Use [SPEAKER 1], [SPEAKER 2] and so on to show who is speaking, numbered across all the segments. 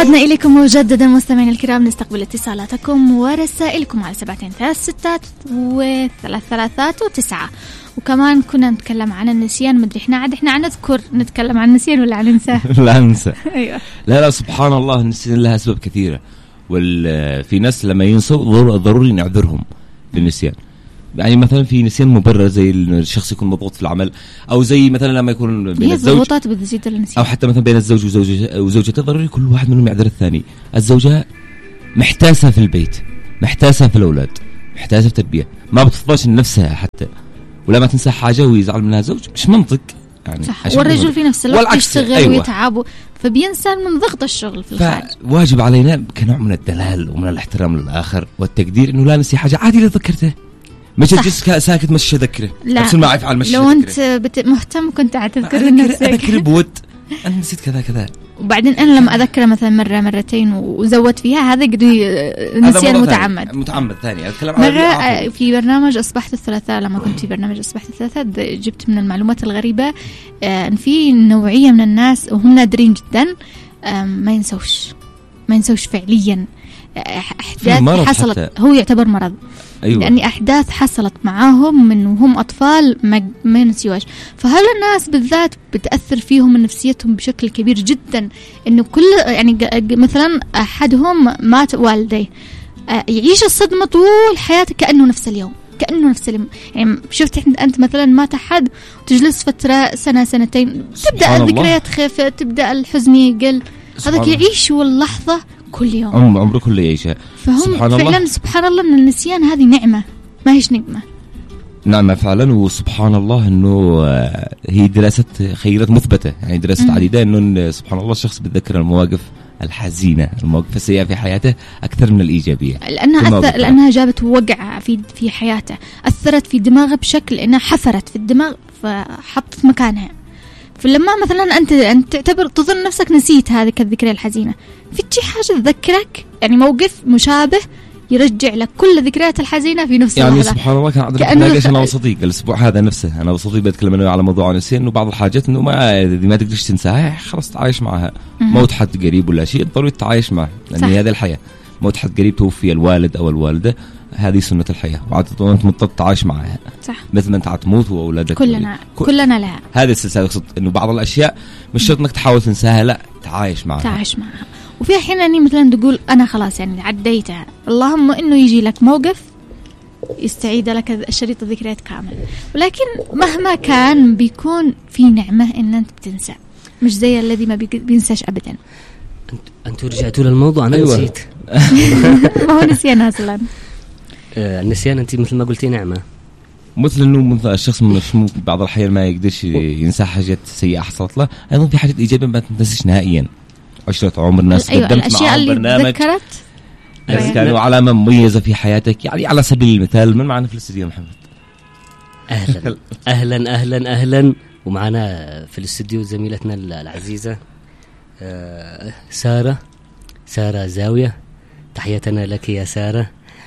[SPEAKER 1] عدنا إليكم مجددا مستمعين الكرام، نستقبل اتصالاتكم ورسائلكم على 72363 وكمان كنا نتكلم عن النسيان. مدري احنا نذكر نتكلم عن النسيان ولا عن ننساه؟
[SPEAKER 2] لا ننسى.
[SPEAKER 1] أيوة.
[SPEAKER 2] لا سبحان الله، النسيان لها أسباب كثيرة، في ناس لما ينسوا ضروري نعذرهم بالنسيان. يعني مثلا في نسيان مبرر زي الشخص يكون مضغوط في العمل، او زي مثلا لما يكون بين الزوج او حتى مثلا بين الزوج وزوجته ضروري كل واحد منهم يعذر الثاني. الزوجة محتاسة في البيت، محتاسة في الأولاد، محتاسة في التربية، ما بتفضلش لنفسها حتى، ولا ما تنسى حاجة ويزعل منها زوج، مش منطق يعني.
[SPEAKER 1] والرجل في نفس الوقت يشتغل أيوة. ويتعب فبينسى من ضغط الشغل في الخارج.
[SPEAKER 2] واجب علينا كنوع من الدلال ومن الاحترام للآخر والتقدير إنه لا نسي حاجة عادي، لا ذكرته مش تجلس ساكت مش أذكره.
[SPEAKER 1] لا ما يفعل مش لو أنت مهتم كنت أتذكر نفسك،
[SPEAKER 2] أذكر بود أنا نسيت كذا
[SPEAKER 1] وبعدين أنا لما أذكره مثلا مرة مرتين وزودت فيها، هذا نسيان
[SPEAKER 2] متعمد ثاني. أتكلم
[SPEAKER 1] مرة في برنامج أصبحت الثلاثاء، لما كنت في برنامج أصبحت الثلاثاء جبت من المعلومات الغريبة أن في نوعية من الناس وهم نادرين جدا ما ينسوش فعليا أحداث حصلت حتى. هو يعتبر مرض. أيوة. لأن أحداث حصلت معاهم من وهم أطفال ما ينسيوش. فهل الناس بالذات بتأثر فيهم من نفسيتهم بشكل كبير جدا، إنه كل يعني مثلا أحدهم مات والديه يعيش الصدمة طول حياته كأنه نفس اليوم. يعني شفت أنت مثلا مات أحد وتجلس فترة سنة سنتين تبدأ الذكريات خفة، تبدأ الحزن يقل، هذاك يعيش واللحظة كل يوم
[SPEAKER 2] عمره كله يعيشها.
[SPEAKER 1] فهم فعلا سبحان الله من النسيان هذه نعمة ما هيش نقمة.
[SPEAKER 2] نعم فعلا. وسبحان الله انه هي دراسة خيرات مثبتة، يعني دراسات عديدة انه سبحان الله الشخص بيتذكر المواقف الحزينة، المواقف السيئة في حياته أكثر من الإيجابية،
[SPEAKER 1] لأنها جابت وقع في حياته، أثرت في دماغه بشكل إنها حفرت في الدماغ فحطت مكانها. فلما مثلا أنت تعتبر تظن نفسك نسيت هذه الذكرى الحزينة، في تجي حاجة تذكرك، يعني موقف مشابه يرجع لك كل الذكريات الحزينة في نفس اللحظة.
[SPEAKER 2] يعني سبحان الله كان عندنا نتناقش أنا وصديق الأسبوع هذا نفسه، أنا وصديق بتكلم أنا على موضوع النسيان، إنه بعض الحاجات إنه ما تقدرش تنساها، خلاص تعايش معها. موت حد قريب ولا شيء ضروري تتعايش معه، لأن هذه الحياة. موت حد قريب، توفي الوالد أو الوالدة، هذه سنة الحياة وعاد أنت مضطر تعايش معها.
[SPEAKER 1] صح.
[SPEAKER 2] مثل ما أنت عتموت وأولادك
[SPEAKER 1] كلنا لها.
[SPEAKER 2] هذه السلسلة. يقصد إنه بعض الأشياء مش شرط إنك تحاول تنساها، لا تعايش معها.
[SPEAKER 1] وفي أحيانا مثلا تقول أنا خلاص يعني عديتها، اللهم إنه يجي لك موقف يستعيد لك الشريط الذكريات كامل. ولكن مهما كان بيكون في نعمة إن أنت بتنسى، مش زي الذي ما بينساش أبدا.
[SPEAKER 3] أنتوا رجعتوا للموضوع، أنا
[SPEAKER 2] أيوة.
[SPEAKER 3] نسيت.
[SPEAKER 1] ما هو نسيان أصلا.
[SPEAKER 3] النسيان أنت مثل ما قلتي نعمة،
[SPEAKER 2] مثل إنه الشخص بعض الأحيان ما يقدرش ينسى حاجات سيئة حصلت له، أيضا في حاجات إيجابية ما تنسيش نهائيا. عشرة عمر ناس
[SPEAKER 1] أيوة قدمت معهم برنامج
[SPEAKER 2] كانوا علامة مميزة في حياتك. يعني على سبيل المثال من معنا في الاستديو محمد؟
[SPEAKER 3] أهلا ومعنا في الاستديو زميلتنا العزيزة سارة زاوية. تحياتنا لك يا سارة.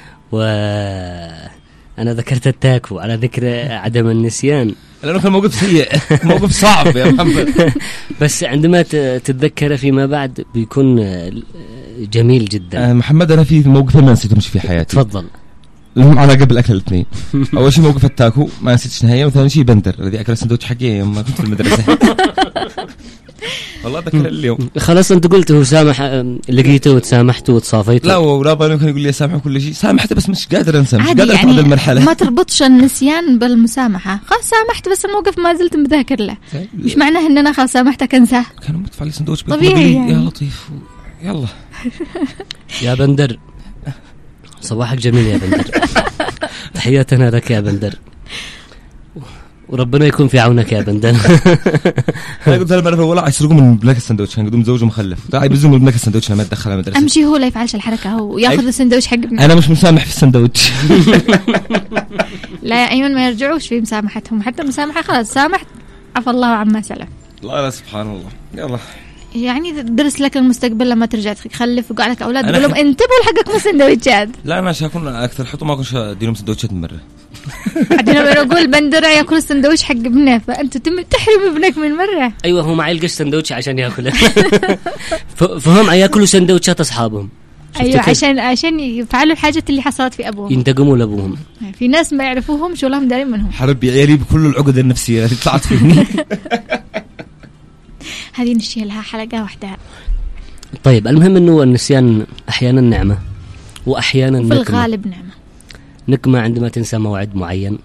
[SPEAKER 3] وأنا ذكرت التاكو على ذكر عدم النسيان
[SPEAKER 2] لأنه كان موقف سيء، موقف صعب يا محمد.
[SPEAKER 3] بس عندما تتذكر فيما بعد بيكون جميل جدا.
[SPEAKER 2] محمد أنا في موقف ما نسيته مش في حياتي.
[SPEAKER 3] تفضل.
[SPEAKER 2] لهم على قبل أكل الاثنين. أول شيء موقف التاكو ما نسيتش نهائيا، وثاني شيء بندر الذي أكل السندوتش حقي يوم ما كنت في المدرسة. والله ذكر اليوم.
[SPEAKER 3] خلاص أنت قلته سامح، لقيته وتسامحته وتصافيته.
[SPEAKER 2] لا ولا بالي كان يقول لي سامح كل شيء، سامحته بس مش قادر أنسى، مش قادر
[SPEAKER 1] يعني
[SPEAKER 2] المرحلة.
[SPEAKER 1] ما تربطش النسيان بالمسامحة. خلاص سامحت بس الموقف ما زلت متذكر له، مش معناه إن أنا خلاص سامحتك أنساه.
[SPEAKER 2] كانوا مدفع لي سندوتش
[SPEAKER 1] طبيعي يعني.
[SPEAKER 2] يا لطيف يلا.
[SPEAKER 3] يا بندر صباحك جميل يا بندر. تحياتنا لك يا بندر، وربنا يكون في عونك يا بندر.
[SPEAKER 2] انا قلت له والله يسرقوا من بلاك السندوتش، كان قدوم زوج مخلف تعال يبزوا من بلاك السندوتش لما تدخل المدرسه.
[SPEAKER 1] امشي هو لا يفعلش الحركه، هو ياخذ السندوتش حق ابنه.
[SPEAKER 2] انا مش مسامح في السندوتش.
[SPEAKER 1] لا يا ايمن ما يرجعوش في مسامحتهم، حتى مسامحه خلاص سامحت عفى الله عما سلف.
[SPEAKER 2] لا سبحان الله.
[SPEAKER 1] يعني درس لك المستقبل لما ترجع تخلف وقع لك أولاد تقول لهم انتبهوا لحقكم سندويتشات.
[SPEAKER 2] لا أنا شاكون أكثر حطوا ما كنش أديلهم سندويتشات مرة.
[SPEAKER 1] عندنا بنقول بندرة يأكل السندويش حق ابنه فأنت تحرم ابنك من مرة.
[SPEAKER 3] أيوة هو ما يلقش سندويتش عشان يأكله فهم يأكلوا سندويتشات أصحابهم.
[SPEAKER 1] أيوة عشان يفعلوا الحاجة اللي حصلت في أبوهم
[SPEAKER 3] ينتقموا لأبوهم.
[SPEAKER 1] في ناس ما يعرفوهم شو لهم دارين منهم.
[SPEAKER 2] حرب عيالي بكل العقد النفسية اللي طلعت فيني.
[SPEAKER 1] هذه نشيل لها حلقة وحدها.
[SPEAKER 3] طيب المهم إنه النسيان أحيانا نعمة وأحيانا
[SPEAKER 1] في الغالب
[SPEAKER 3] نقمة عندما تنسى موعد معين.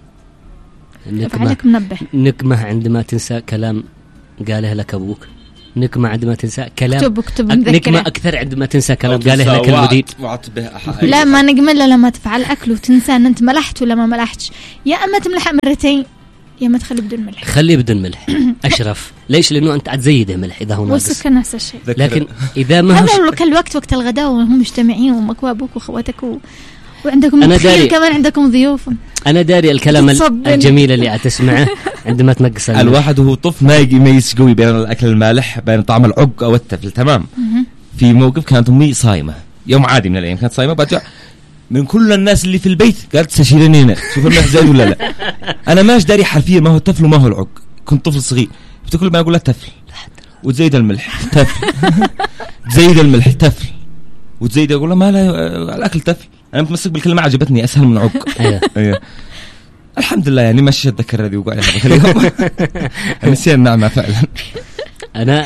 [SPEAKER 3] نقمة عندما تنسى كلام قاله لك أبوك. نقمة عندما تنسى كلام نقمة أكثر عندما تنسى كلام قاله لك المدير.
[SPEAKER 1] لا ما نقمة لما تفعل أكل وتنسى أن أنت ملحت ولا ما ملحتش. يا أما تملح مرتين يا ما تخلي بدون ملح.
[SPEAKER 3] خليه بدون ملح أشرف. ليش؟ لأنه أنت عتزيده ملح إذا هو ناقص.
[SPEAKER 1] والسكر نفس الشيء.
[SPEAKER 3] لكن إذا ما
[SPEAKER 1] هذا الوقت وقت الغداء وهم مجتمعين ومكوا أبوك وأخواتك وعندكم كمان عندكم ضيوف.
[SPEAKER 3] أنا داري الكلام الجميل اللي أتسمعه عندما تنقص
[SPEAKER 2] الواحد وهو طفل ما يميز قوي بين الأكل المالح بين طعم العق أو التفل. تمام. في موقف كانت أمي صايمة يوم عادي من الأيام كانت صايمة بعد من كل الناس اللي في البيت قالت تستشيرني هنا شوف الملح زايد ولا لا. أنا ماش داري حرفيا ما هو التفل وما هو العق. كنت طفل صغير كل ما أقول له تفل وتزيد الملح تفل تزيد الملح تفل وتزيد أقول له ما لا الأكل تفل. أنا متمسك بالكلمة عجبتني أسهل من عق. أيوة. الحمد لله يعني ماشي أتذكر هذه وقاعد هذا اليوم. نسيان نعمة فعلا.
[SPEAKER 3] أنا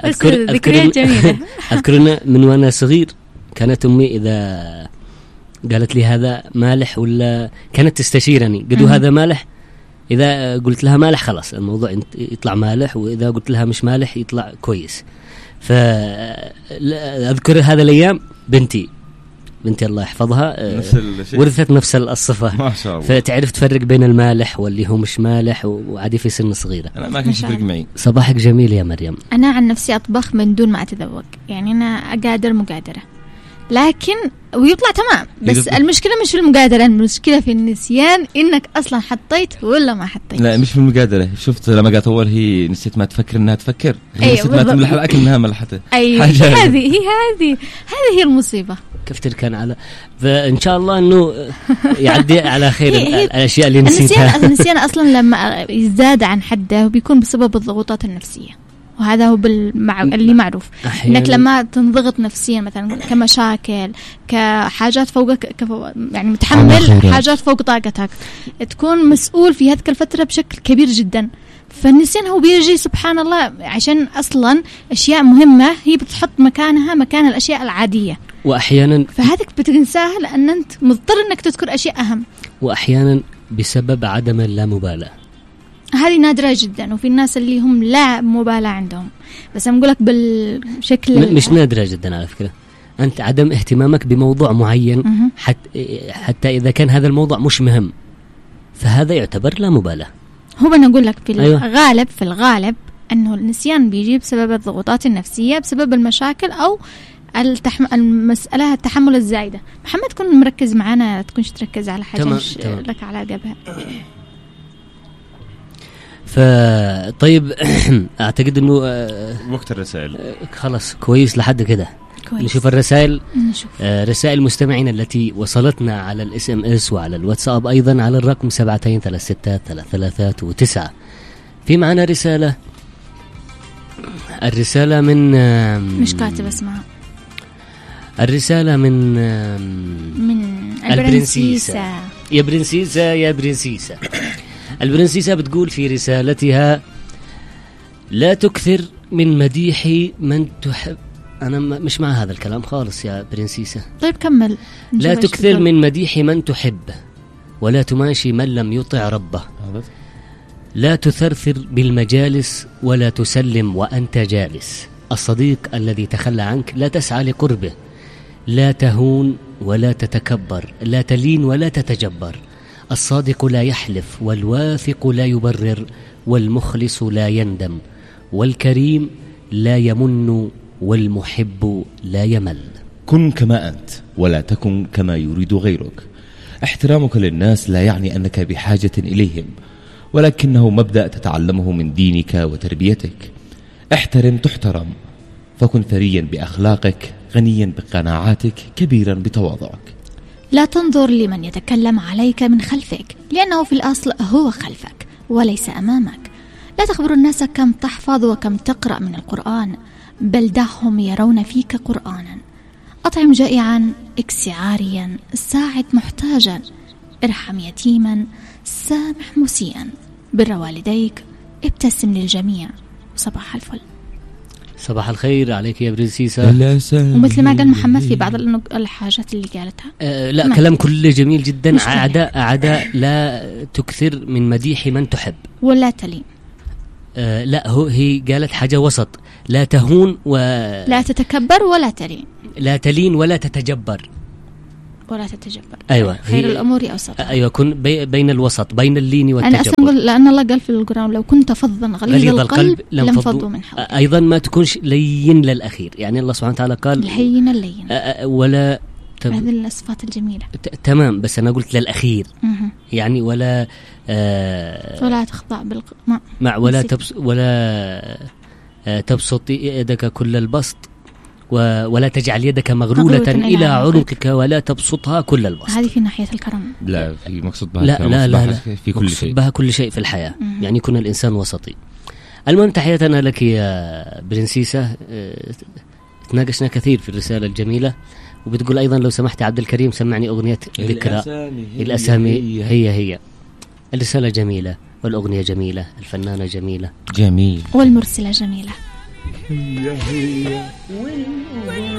[SPEAKER 3] أذكر من وأنا صغير كانت أمي إذا قالت لي هذا مالح ولا كانت تستشيرني قدو هذا مالح. إذا قلت لها مالح خلاص الموضوع يطلع مالح وإذا قلت لها مش مالح يطلع كويس. فأذكر هذا الأيام بنتي الله يحفظها ورثت نفس الصفة
[SPEAKER 2] ما شاء الله.
[SPEAKER 3] فتعرف تفرق بين المالح واللي هو مش مالح وعادي في سن صغيرة.
[SPEAKER 2] أنا ما كنت يفرق معي.
[SPEAKER 3] صباحك جميل يا مريم.
[SPEAKER 1] أنا عن نفسي أطبخ من دون ما أتذوق يعني أنا أقادر مقادرة لكن ويطلع تمام بس المشكلة مش في المقادرة المشكلة في النسيان إنك أصلا حطيت ولا ما حطيت.
[SPEAKER 2] لا مش في المقادرة. شفت لما قالت أول هي نسيت ما تفكر إنها تفكر هي نسيت ما تملح الأكل إنها ملحته.
[SPEAKER 1] هذه هي المصيبة.
[SPEAKER 3] كيف تركن على فإن شاء الله إنه يعدي على خير الأشياء اللي نسيتها.
[SPEAKER 1] النسيان أصلا لما يزداد عن حده بيكون بسبب الضغوطات النفسية وهذا هو اللي معروف إنك لما تنضغط نفسيا مثلا كمشاكل كحاجات فوقك يعني متحمل حاجات فوق طاقتك تكون مسؤول في هذه الفترة بشكل كبير جدا. فالنسيان هو بيجي سبحان الله عشان أصلا أشياء مهمة هي بتحط مكانها مكان الأشياء العادية
[SPEAKER 3] وأحيانا
[SPEAKER 1] فهذك بتنساها لأن أنت مضطر إنك تذكر أشياء أهم.
[SPEAKER 3] وأحيانا بسبب عدم اللامبالاة.
[SPEAKER 1] هذه نادرة جدا وفي الناس اللي هم لا مبالاة عندهم بس أنا أقولك بالشكل
[SPEAKER 3] مش نادرة جدا على فكرة. أنت عدم اهتمامك بموضوع معين حتى إذا كان هذا الموضوع مش مهم فهذا يعتبر لا مبالاة.
[SPEAKER 1] هو أنا أقول لك في الغالب أنه النسيان بيجي بسبب الضغوطات النفسية بسبب المشاكل أو المسألة التحمل الزايدة. محمد تكون مركز معنا تكونش تركز على حاجة مش لك علاقة بها.
[SPEAKER 3] طيب أعتقد أنه
[SPEAKER 2] وقت الرسائل
[SPEAKER 3] خلاص كويس لحد كده. نشوف الرسائل. رسائل مستمعين التي وصلتنا على الSMS وعلى الواتساب أيضا على الرقم 72363339. في معنا الرسالة من
[SPEAKER 1] مش كاتب اسمها.
[SPEAKER 3] الرسالة من
[SPEAKER 1] البرنسيسة.
[SPEAKER 3] يا برنسيسة البرنسيسة بتقول في رسالتها لا تكثر من مديح من تحب. أنا مش مع هذا الكلام خالص يا برنسيسة.
[SPEAKER 1] طيب كمل.
[SPEAKER 3] لا تكثر من مديح من تحب ولا تماشي من لم يطع ربه. لا تثرثر بالمجالس ولا تسلم وأنت جالس. الصديق الذي تخلى عنك لا تسعى لقربه. لا تهون ولا تتكبر. لا تلين ولا تتجبر. الصادق لا يحلف والواثق لا يبرر والمخلص لا يندم والكريم لا يمن والمحب لا يمل.
[SPEAKER 2] كن كما أنت ولا تكن كما يريد غيرك. احترامك للناس لا يعني أنك بحاجة إليهم ولكنه مبدأ تتعلمه من دينك وتربيتك. احترم تحترم فكن ثريا بأخلاقك، غنيا بقناعاتك، كبيرا بتواضعك.
[SPEAKER 1] لا تنظر لمن يتكلم عليك من خلفك، لأنه في الأصل هو خلفك وليس أمامك. لا تخبر الناس كم تحفظ وكم تقرأ من القرآن، بل دعهم يرون فيك قرآنا. أطعم جائعا، اكس عاريا، ساعد محتاجا، ارحم يتيما، سامح مسيئا، بر والديك، ابتسم للجميع. صباح الفل.
[SPEAKER 3] صباح الخير عليك يا برنسيسة.
[SPEAKER 1] ومثل ما قال محمد في بعض الحاجات اللي قالتها
[SPEAKER 3] لا كلام كله جميل جدا. أعداء لا تكثر من مديح من تحب
[SPEAKER 1] ولا تلين.
[SPEAKER 3] لا هي قالت حاجة وسط، لا تهون
[SPEAKER 1] لا تتكبر ولا تلين،
[SPEAKER 3] لا تلين ولا تتجبر
[SPEAKER 1] ولا تتجبر.
[SPEAKER 3] أيوة،
[SPEAKER 1] خير الأمور أوسطها.
[SPEAKER 3] أيوة، كن بين الوسط، بين اللين والتجبر.
[SPEAKER 1] أنا أصلا لأن الله قال في القرآن لو كنت فظا غليظ القلب لانفضوا من حولك.
[SPEAKER 3] أيضا ما تكونش لين للأخير، يعني الله سبحانه وتعالى قال
[SPEAKER 1] الهين اللين
[SPEAKER 3] ولا
[SPEAKER 1] هذه الصفات الجميلة.
[SPEAKER 3] تمام، بس أنا قلت للأخير يعني ولا
[SPEAKER 1] ولا تخضع
[SPEAKER 3] مع ولا تبسط يدك كل البسط ولا تجعل يدك مغلولة إلى عنقك ولا تبسطها كل البسط.
[SPEAKER 1] هذه في ناحية الكرم.
[SPEAKER 2] لا، في مقصود بها
[SPEAKER 3] لا
[SPEAKER 2] في كل شيء،
[SPEAKER 3] بها كل شيء في الحياة. يعني يكون الإنسان وسطي. المهم تحياتنا لك يا برنسيسة. تناقشنا كثير في الرسالة الجميلة، وبتقول أيضا لو سمحت عبد الكريم سمعني أغنية ذكرى. الأسامي هي الرسالة جميلة، والأغنية جميلة، الفنانة جميلة
[SPEAKER 1] والمرسلة جميلة.
[SPEAKER 2] هي